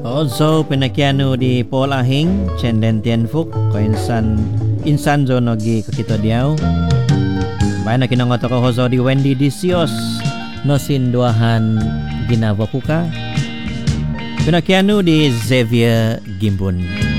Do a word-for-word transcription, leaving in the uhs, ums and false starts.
Ozo penakiano di Paul Ahing, Chen Den Tien Fuk, ko insan insan zo nogi ko kito diaw. Bayan na kinangoto ko hozo di Wendy Disios, no sinduahan ginawa puka. Penakiano di Xavier Gimbun.